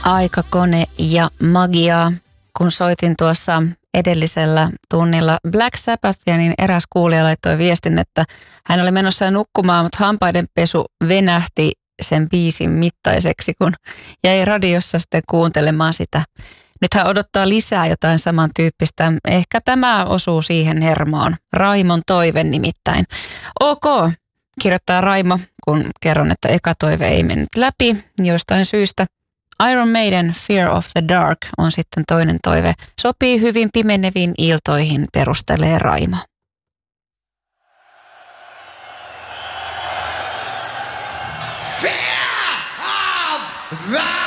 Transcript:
Aikakone ja magiaa. Kun soitin tuossa edellisellä tunnilla Black Sabbathia, niin eräs kuulija laittoi viestin, että hän oli menossa nukkumaan, mutta hampaidenpesu venähti sen biisin mittaiseksi, kun jäi radiossa sitten kuuntelemaan sitä. Nyt hän odottaa lisää jotain samantyyppistä. Ehkä tämä osuu siihen hermoon. Raimon toive nimittäin. Ok, kirjoittaa Raimo, kun kerron, että eka toive ei mennyt läpi jostain syystä. Iron Maiden Fear of the Dark on sitten toinen toive. Sopii hyvin pimeneviin iltoihin, perustelee Raimo. Fear of the